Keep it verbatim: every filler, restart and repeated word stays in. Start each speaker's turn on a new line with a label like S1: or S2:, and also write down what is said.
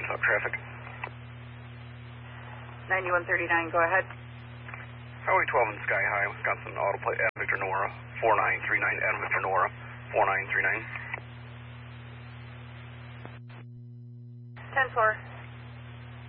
S1: talk traffic.
S2: ninety-one thirty-nine, go ahead.
S1: Highway twelve in Sky High, Wisconsin, auto plate Adam Victor Nora, four nine three nine, Adam Victor Nora, four nine three nine.
S2: ten four.